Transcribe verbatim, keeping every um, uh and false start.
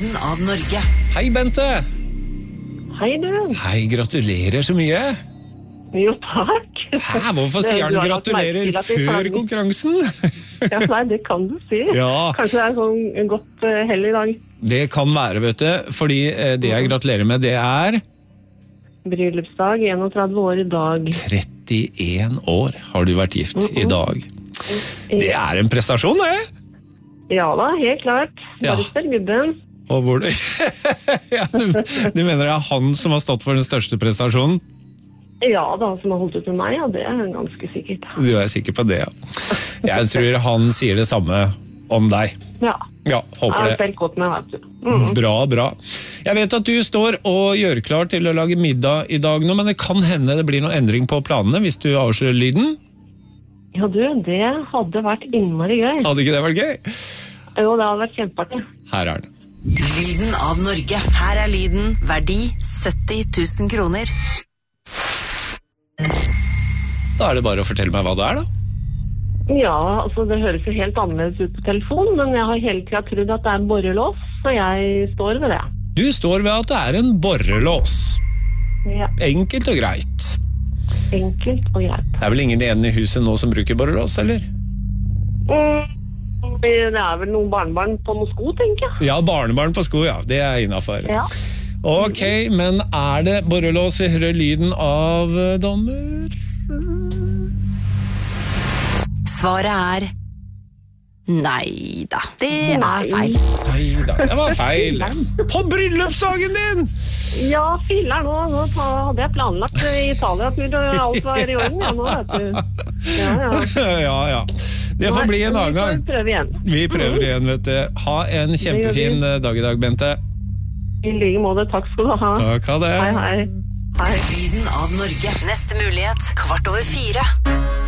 Lyden av Norge. Hei, Bente. Hei du. Hei, gratulerer så mye. Jo, takk. Hæ, hvorfor sier han gratulerer før konkurransen? Ja, nei, det kan du si. Ja. Kanskje det er sånn godt uh, hell i dag. Det kan være, vet du, fordi eh, det jeg gratulerer med, det er Bryllupsdag, enogtredve år i dag. trettien år har du vært gift i dag. Det er en prestasjon, det. Ja da, helt klart. Ja. Bare spør gubben. Og hvor ja, du, du mener det er han som har stått for den største prestasjonen? Ja da, som har holdt ut med meg, ja, det er ganske sikkert. Du er sikker på det, ja. Jeg tror han sier det samme om deg. Ja. Ja, håper det. Jeg har selv gått med, vet du. Mm. Bra, bra. Jeg vet at du står og gjør klar til å lage middag i dag nå, men det kan hende det blir noen endring på planene hvis du avslører lyden. Ja du, det hadde vært innmari gøy. Hadde ikke det vært gøy? Jo, det hadde vært kjempeartig. Her er den. Lyden av Norge. Her er lyden, verdi sytti tusen kroner. Da er det bare å fortelle meg hva det er, da. Ja, altså det høres jo helt annerledes ut på telefon, men jeg har hele tiden trodd at det er borrelås, så jeg står ved det. Du står ved at det er en borrelås. Ja, Enkelt og greit. enkelt og greit. Det er vel ingen igjen i huset nå som bruker borrelås, eller? Mm, det er vel noen barnebarn på noen sko, tenker jeg. Ja, barnebarn på sko, ja. Det er innenfor. Ja. Ok, men er det borrelås? Vi hører lyden av dommer. Svaret er nei da. Det er feil. Nei da, det var feil. På bryllupsdagen din! Ja, filler nå. Nå ta- hadde jeg planlagt i Italia til alt var i orden. Ja, nå vet du. Ja, ja. Ja, ja. Det får bli en annen gang. Vi får prøve igjen. Vi prøver igjen, vet du. Ha en kjempefin dag i dag, Bente. I like måte, takk skal du ha. Takk, ha det. Hei, hei. Hei. Lyden av Norge. Neste mulighet, kvart over fire.